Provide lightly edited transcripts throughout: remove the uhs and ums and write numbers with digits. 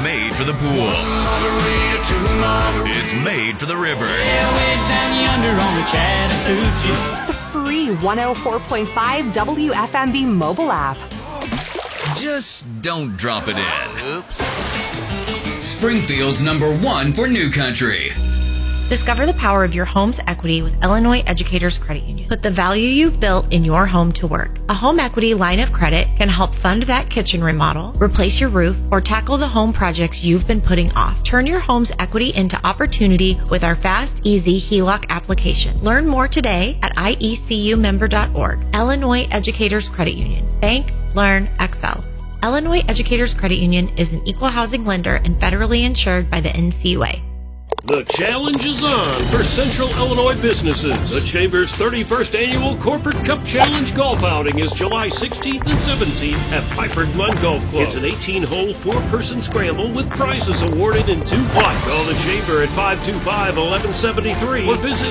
made for the pool. It's made for the river. Yeah, way down yonder on the Chattahoochee. The free 104.5 WFMB mobile app. Just don't drop it in. Oops. Springfield's #1 for New Country. Discover the power of your home's equity with Illinois Educators Credit Union. Put the value you've built in your home to work. A home equity line of credit can help fund that kitchen remodel, replace your roof, or tackle the home projects you've been putting off. Turn your home's equity into opportunity with our fast, easy HELOC application. Learn more today at iecumember.org. Illinois Educators Credit Union. Bank, learn, excel. Illinois Educators Credit Union is an equal housing lender and federally insured by the NCUA. The challenge is on for Central Illinois businesses. The Chamber's 31st Annual Corporate Cup Challenge Golf Outing is July 16th and 17th at Piper Glen Golf Club. It's an 18-hole, 4-person scramble with prizes awarded in 2 pots. Call the Chamber at 525-1173 or visit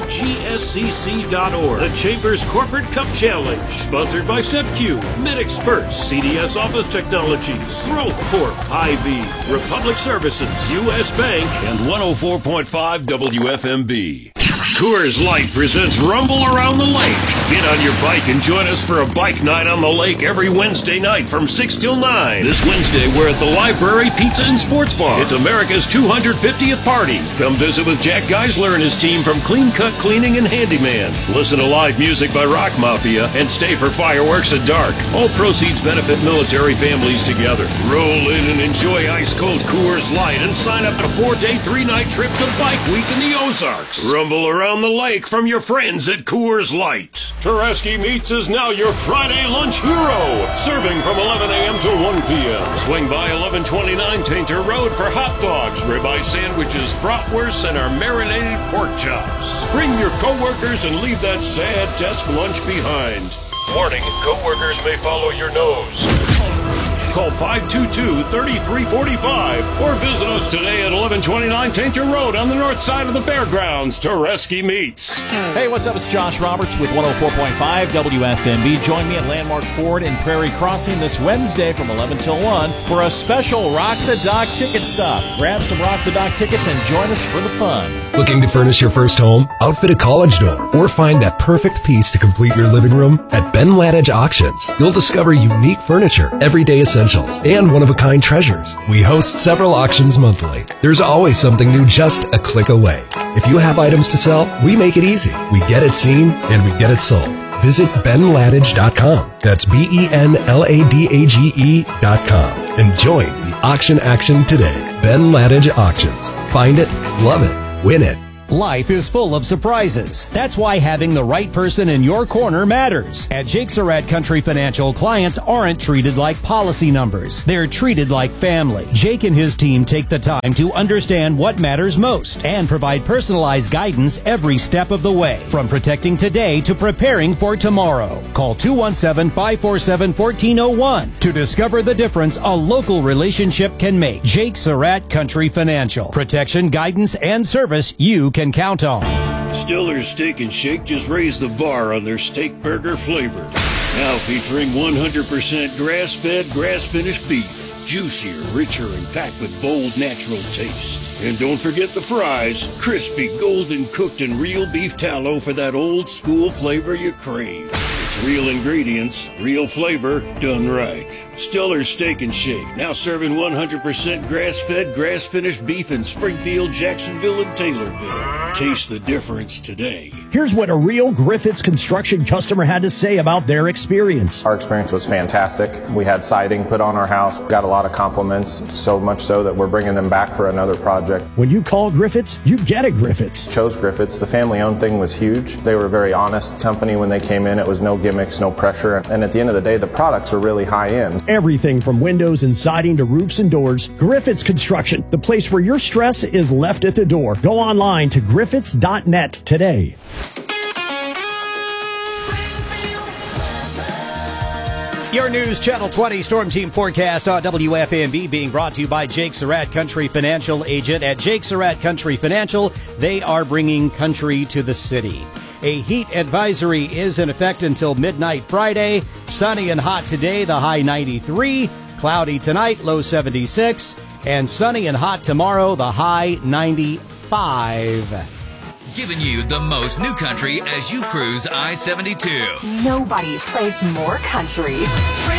gscc.org. The Chamber's Corporate Cup Challenge, sponsored by SevQ, MedExperts, CDS Office Technologies, Growth Corp, Hy-Vee, Republic Services, U.S. Bank, and 104.5 WFMB. Coors Light presents Rumble Around the Lake. Get on your bike and join us for a bike night on the lake every Wednesday night from 6 till 9. This Wednesday, we're at the Library Pizza and Sports Bar. It's America's 250th party. Come visit with Jack Geisler and his team from Clean Cut Cleaning and Handyman. Listen to live music by Rock Mafia and stay for fireworks at dark. All proceeds benefit military families together. Roll in and enjoy ice-cold Coors Light and sign up for a 4-day, 3-night trip to Bike Week in the Ozarks. Rumble around the lake from your friends at Coors Light. Tereski Meats is now your Friday lunch hero, serving from 11 a.m. to 1 p.m. Swing by 1129 Tainter Road for hot dogs, ribeye sandwiches, bratwursts, and our marinated pork chops. Bring your coworkers and leave that sad desk lunch behind. Warning, coworkers may follow your nose. Call 522-3345 or visit us today at 1129 Tainter Road on the north side of the fairgrounds. Tereski Meats. Hey, what's up? It's Josh Roberts with 104.5 WFMB. Join me at Landmark Ford in Prairie Crossing this Wednesday from 11 till 1 for a special Rock the Dock ticket stop. Grab some Rock the Dock tickets and join us for the fun. Looking to furnish your first home, outfit a college dorm, or find that perfect piece to complete your living room? At Ben Ladage Auctions, you'll discover unique furniture, everyday essentials, and one-of-a-kind treasures. We host several auctions monthly. There's always something new just a click away. If you have items to sell, we make it easy. We get it seen, and we get it sold. Visit benladage.com. That's BENLADAGE.com. And join the auction action today. Ben Ladage Auctions. Find it, love it, win it. Life is full of surprises. That's why having the right person in your corner matters. At Jake Surratt Country Financial, clients aren't treated like policy numbers. They're treated like family. Jake and his team take the time to understand what matters most and provide personalized guidance every step of the way, from protecting today to preparing for tomorrow. Call 217-547-1401 to discover the difference a local relationship can make. Jake Surratt Country Financial. Protection, guidance, and service you can count on. Stiller's Steak and Shake just raised the bar on their steak burger flavor. Now featuring 100% grass-fed, grass-finished beef. Juicier, richer, and packed with bold, natural taste. And don't forget the fries. Crispy, golden cooked, and real beef tallow for that old school flavor you crave. It's real ingredients, real flavor, done right. Stiller's Steak and Shake, now serving 100% grass-fed, grass-finished beef in Springfield, Jacksonville, and Taylorville. Taste the difference today. Here's what a real Griffiths Construction customer had to say about their experience. Our experience was fantastic. We had siding put on our house, got a lot of compliments, so much so that we're bringing them back for another project. When you call Griffiths, you get a Griffiths. Chose Griffiths. The family-owned thing was huge. They were a very honest company when they came in. It was no gimmicks, no pressure, and at the end of the day, the products are really high-end. Everything from windows and siding to roofs and doors. Griffiths Construction, the place where your stress is left at the door. Go online to griffiths.net today. Your News Channel 20 Storm Team forecast on WFMB being brought to you by Jake Surratt Country Financial Agent. At Jake Surratt Country Financial, they are bringing country to the city. A heat advisory is in effect until midnight Friday. Sunny and hot today, the high 93. Cloudy tonight, low 76. And sunny and hot tomorrow, the high 95. Giving you the most new country as you cruise I-72. Nobody plays more country.